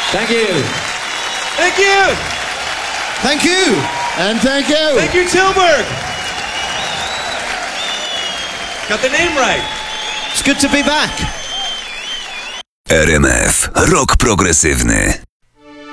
Thank you. Thank you. Thank you. And thank you. Thank you, Tilburg. Got the name right. It's good to be back. RMF. Rok progresywny.